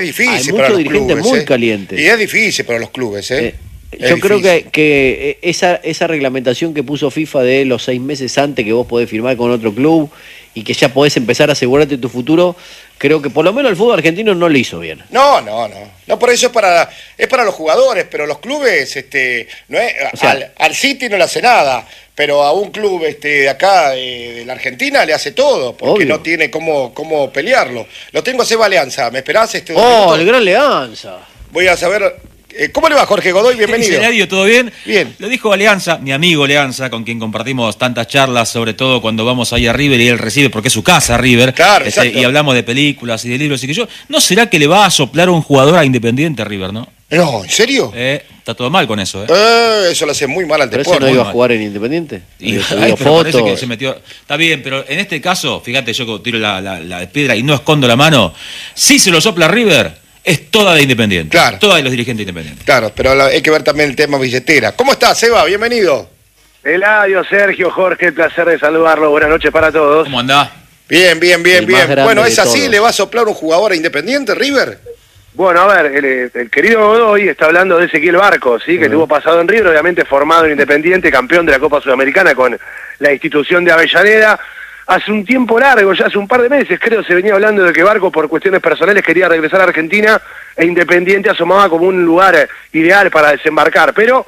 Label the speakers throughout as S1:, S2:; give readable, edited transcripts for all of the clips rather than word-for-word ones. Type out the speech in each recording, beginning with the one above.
S1: difícil
S2: hay
S1: para
S2: muchos
S1: los
S2: dirigentes
S1: clubes,
S2: muy calientes.
S1: Y es difícil para los clubes,
S2: Yo creo que esa reglamentación que puso FIFA de los 6 meses antes que vos podés firmar con otro club y que ya podés empezar a asegurarte tu futuro, creo que por lo menos el fútbol argentino no le hizo bien.
S1: No, por eso es para los jugadores, pero los clubes, no es,
S2: O sea,
S1: al City no le hace nada, pero a un club de acá, de la Argentina, le hace todo, porque
S2: obvio.
S1: no tiene cómo pelearlo. Lo tengo a Seba Alianza, ¿me esperás?
S2: El gran Leanza.
S1: Voy a saber... ¿Cómo le va, Jorge Godoy? Bienvenido.
S3: Eladio, ¿todo bien?
S1: Bien.
S3: Lo dijo Alianza, mi amigo Alianza, con quien compartimos tantas charlas, sobre todo cuando vamos ahí a River y él recibe, porque es su casa River.
S1: Claro, exacto.
S3: Y hablamos de películas y de libros y que yo. ¿No será que le va a soplar un jugador a Independiente River, no?
S1: No, ¿en serio?
S3: Está todo mal con eso,
S1: Eso le hace muy mal al
S2: ¿Pero ese
S1: deporte.
S2: no iba a jugar en Independiente?
S3: Y,
S2: Subió
S3: pero parece
S2: fotos.
S3: que se metió. Está bien, pero en este caso, fíjate, yo tiro la piedra y no escondo la mano. Si se lo sopla River, es toda de Independiente.
S1: Claro.
S3: Toda de los dirigentes independientes.
S1: Claro, pero hay que ver también el tema billetera. ¿Cómo estás, Seba? Bienvenido.
S4: Eladio, Sergio, Jorge, placer de saludarlo. Buenas noches para todos.
S3: ¿Cómo andás?
S1: Bien.
S2: El más grande
S1: Bueno,
S2: de
S1: ¿es así?
S2: todos.
S1: ¿Le va a soplar un jugador a Independiente, River?
S4: Bueno, a ver, el querido Godoy está hablando de Ezequiel Barcos, ¿sí? Que tuvo pasado en River, obviamente formado en Independiente, campeón de la Copa Sudamericana con la institución de Avellaneda. Hace un tiempo largo, ya hace un par de meses, creo, se venía hablando de que Barcos, por cuestiones personales, quería regresar a Argentina e Independiente asomaba como un lugar ideal para desembarcar. Pero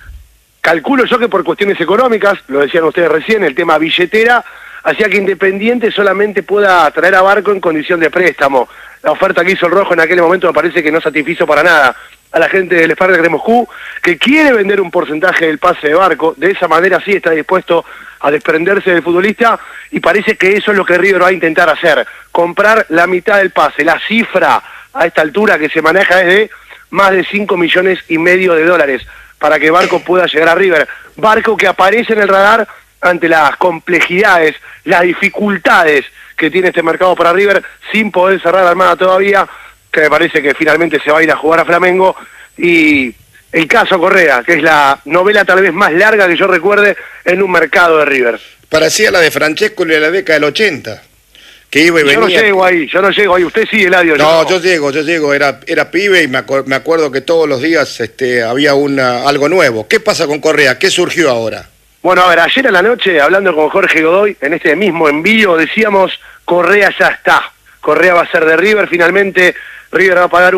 S4: calculo yo que por cuestiones económicas, lo decían ustedes recién, el tema billetera, hacía que Independiente solamente pueda traer a Barco en condición de préstamo. La oferta que hizo el Rojo en aquel momento me parece que no satisfizo para nada a la gente del Spartak de Moscú, que quiere vender un porcentaje del pase de Barco. De esa manera sí está dispuesto a desprenderse del futbolista y parece que eso es lo que River va a intentar hacer, comprar la mitad del pase. La cifra a esta altura que se maneja es de más de 5,5 millones de dólares para que Barco pueda llegar a River. Barco que aparece en el radar ante las complejidades, las dificultades que tiene este mercado para River, sin poder cerrar la armada todavía, que me parece que finalmente se va a ir a jugar a Flamengo. Y el caso Correa, que es la novela tal vez más larga que yo recuerde en un mercado de River.
S1: Parecía la de Francesco de la década del 80, que iba y venía.
S4: Yo no llego ahí, usted sí, Eladio.
S1: No, yo llego, era pibe y me acuerdo que todos los días había algo nuevo. ¿Qué pasa con Correa? ¿Qué surgió ahora?
S4: Bueno, a ver, ayer a la noche, hablando con Jorge Godoy, en este mismo envío, decíamos, Correa ya está. Correa va a ser de River, finalmente River va a pagar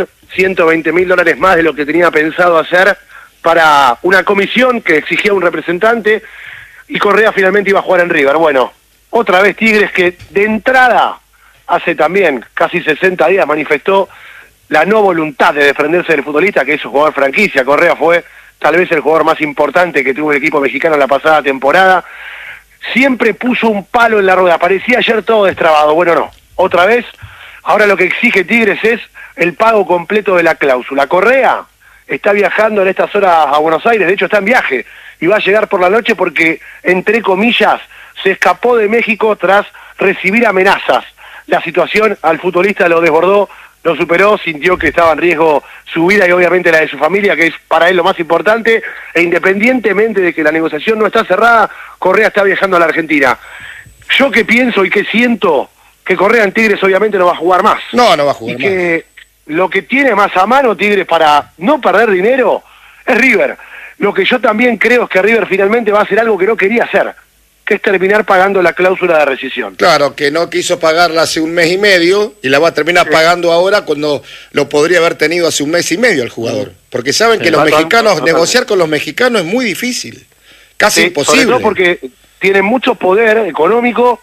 S4: $1.120.000 más de lo que tenía pensado hacer para una comisión que exigía un representante, y Correa finalmente iba a jugar en River. Bueno, otra vez Tigres, que de entrada, hace también casi 60 días, manifestó la no voluntad de defenderse del futbolista, que es un jugador franquicia. Correa fue tal vez el jugador más importante que tuvo el equipo mexicano en la pasada temporada. Siempre puso un palo en la rueda, parecía ayer todo destrabado. Bueno, no, otra vez, ahora lo que exige Tigres es el pago completo de la cláusula. Correa está viajando en estas horas a Buenos Aires, de hecho está en viaje, y va a llegar por la noche porque, entre comillas, se escapó de México tras recibir amenazas. La situación al futbolista lo desbordó, lo superó, sintió que estaba en riesgo su vida y obviamente la de su familia, que es para él lo más importante, e independientemente de que la negociación no está cerrada, Correa está viajando a la Argentina. Yo que pienso y que siento que Correa en Tigres obviamente no va a jugar más.
S1: No va a jugar
S4: y
S1: más.
S4: Que lo que tiene más a mano Tigres para no perder dinero es River. Lo que yo también creo es que River finalmente va a hacer algo que no quería hacer, que es terminar pagando la cláusula de rescisión.
S1: Claro, que no quiso pagarla hace un mes y medio y la va a terminar pagando ahora cuando lo podría haber tenido hace un mes y medio el jugador. Porque saben que los mexicanos, negociar con los mexicanos es muy difícil, casi imposible.
S4: Sobre todo porque tienen mucho poder económico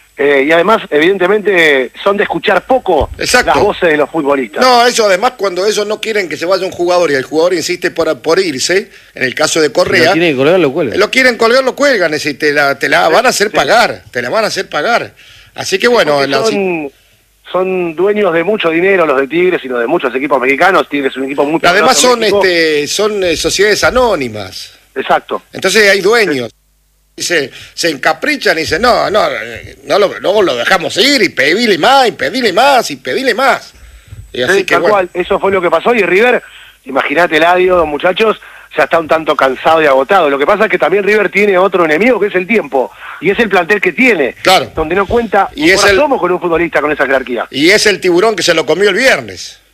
S4: y además, evidentemente, son de escuchar poco las voces de los futbolistas.
S1: No, eso además cuando ellos no quieren que se vaya un jugador y el jugador insiste por irse, en el caso de Correa...
S2: Si lo quieren colgar, lo cuelgan.
S1: Lo quieren colgar, lo cuelgan, te la van a hacer pagar, te la van a hacer pagar. Así que bueno...
S4: Son dueños de mucho dinero los de Tigres, sino de muchos equipos mexicanos. Tigres es un equipo muy...
S1: Además son sociedades anónimas.
S4: Exacto.
S1: Entonces hay dueños. Se encaprichan y dicen, no lo dejamos ir y pedile más, y pedile más, y pedile más. Y así que,
S4: tal cual, eso fue lo que pasó. Y River, imagínate, Eladio, muchachos, ya está un tanto cansado y agotado. Lo que pasa es que también River tiene otro enemigo, que es el tiempo. Y es el plantel que tiene,
S1: claro,
S4: donde no cuenta, y somos con un futbolista con esa jerarquía.
S1: Y es el tiburón que se lo comió el viernes.